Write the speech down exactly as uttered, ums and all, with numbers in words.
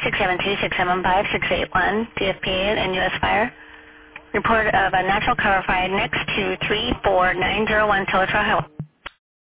six seven two, six seven five, six eight one, D F P and U S Fire. Report of a natural cover fire next to three four nine zero one Teletra Highway.